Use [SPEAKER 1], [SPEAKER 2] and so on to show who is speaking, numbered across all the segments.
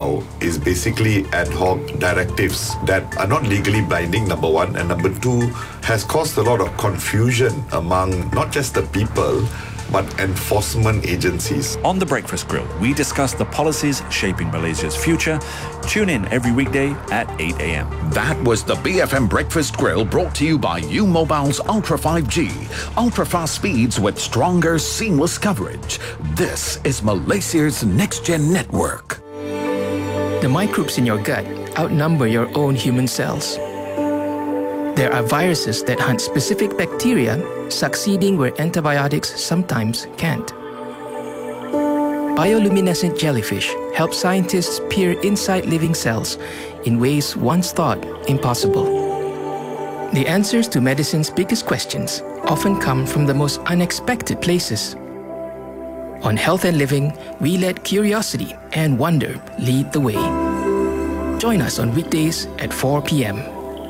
[SPEAKER 1] now is basically ad hoc directives that are not legally binding, number one, and number two, has caused a lot of confusion among not just the people, but enforcement agencies.
[SPEAKER 2] On The Breakfast Grill, we discuss the policies shaping Malaysia's future. Tune in every weekday at 8 a.m.
[SPEAKER 3] That was the BFM Breakfast Grill, brought to you by U-Mobile's Ultra 5G. Ultra-fast speeds with stronger, seamless coverage. This is Malaysia's next-gen network.
[SPEAKER 4] The microbes in your gut outnumber your own human cells. There are viruses that hunt specific bacteria, succeeding where antibiotics sometimes can't. Bioluminescent jellyfish help scientists peer inside living cells in ways once thought impossible. The answers to medicine's biggest questions often come from the most unexpected places. On Health and Living, we let curiosity and wonder lead the way. Join us on weekdays at 4 p.m.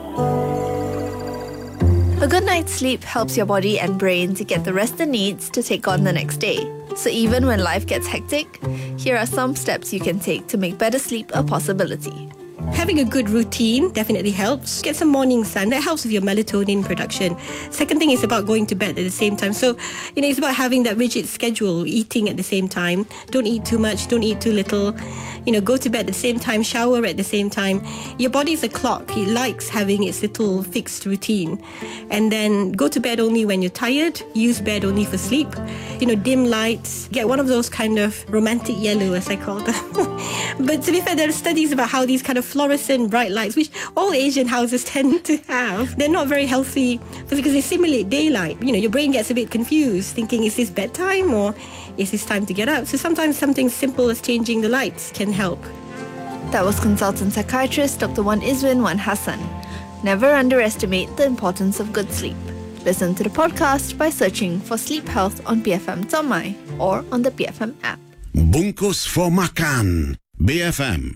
[SPEAKER 5] A good night's sleep helps your body and brain to get the rest it needs to take on the next day. So even when life gets hectic, here are some steps you can take to make better sleep a possibility.
[SPEAKER 6] Having a good routine definitely helps. Get some morning sun. That helps with your melatonin production. Second thing is about going to bed at the same time. So, it's about having that rigid schedule, eating at the same time. Don't eat too much, don't eat too little. Go to bed at the same time, shower at the same time. Your body is a clock. It likes having its little fixed routine. And then go to bed only when you're tired. Use bed only for sleep. Dim lights. Get one of those kind of romantic yellow, as I call them. But to be fair, there are studies about how these kind of fluorescent bright lights, which all Asian houses tend to have, they're not very healthy because they simulate daylight. Your brain gets a bit confused, thinking, is this bedtime or is this time to get up? So sometimes something simple as changing the lights can help.
[SPEAKER 5] That was consultant psychiatrist Dr. Wan Izwin Wan Hassan. Never underestimate the importance of good sleep. Listen to the podcast by searching for Sleep Health on BFM.my or on the BFM app.
[SPEAKER 7] Bungkus for Makan. BFM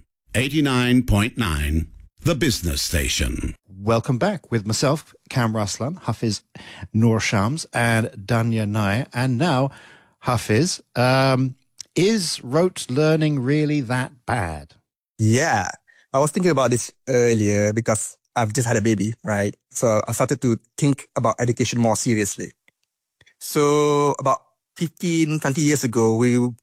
[SPEAKER 7] 89.9, the business station.
[SPEAKER 8] Welcome back with myself, Cam Raslan, Hafiz Noor Shams, and Danya Nair. And now, Hafiz, is rote learning really that bad?
[SPEAKER 9] Yeah, I was thinking about this earlier because I've just had a baby, right? So I started to think about education more seriously. So about 15, 20 years ago,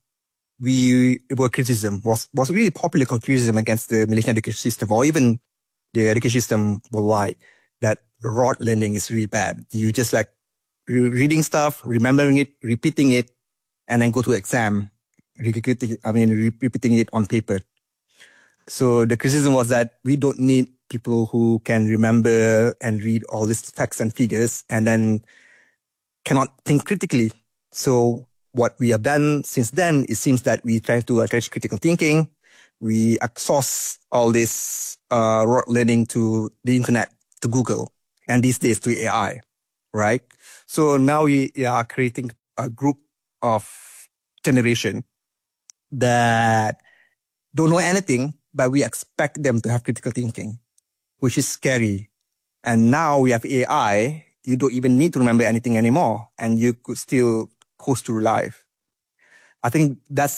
[SPEAKER 9] criticism was really popular criticism against the Malaysian education system, or even the education system worldwide, that rote learning is really bad. You just like reading stuff, remembering it, repeating it, and then go to exam, repeating it on paper. So the criticism was that we don't need people who can remember and read all these facts and figures and then cannot think critically. So what we have done since then, it seems that we try to encourage critical thinking. We outsource all this rote learning to the internet, to Google, and these days to AI, right? So now we are creating a group of generation that don't know anything, but we expect them to have critical thinking, which is scary. And now we have AI. You don't even need to remember anything anymore, and you could still coast through life. I think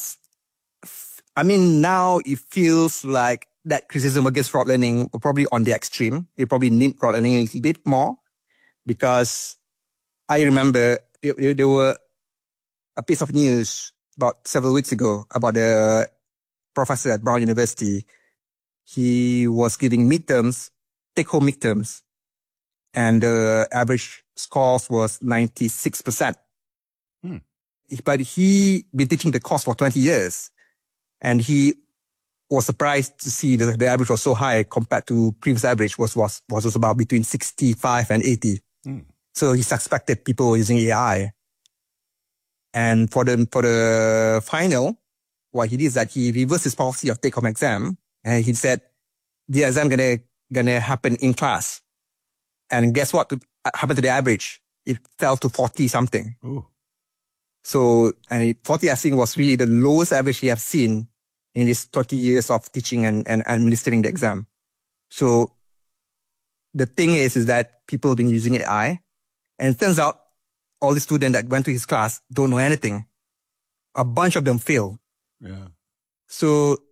[SPEAKER 9] now it feels like that criticism against rote learning are probably on the extreme. You probably need rote learning a little bit more, because I remember there were a piece of news about several weeks ago about a professor at Brown University. He was giving midterms, take-home midterms, and the average scores was 96%. But he been teaching the course for 20 years, and he was surprised to see that the average was so high compared to previous average was about between 65 and 80. So he suspected people were using AI. And for the final, what he did is that he reversed his policy of take-home exam, and he said the exam gonna happen in class. And guess what happened to the average? It fell to 40 something.
[SPEAKER 8] Ooh.
[SPEAKER 9] So, 40, I think, was really the lowest average he have seen in his 20 years of teaching and administering the exam. So, the thing is that people have been using AI, and it turns out all the students that went to his class don't know anything. A bunch of them fail.
[SPEAKER 8] Yeah.
[SPEAKER 9] So,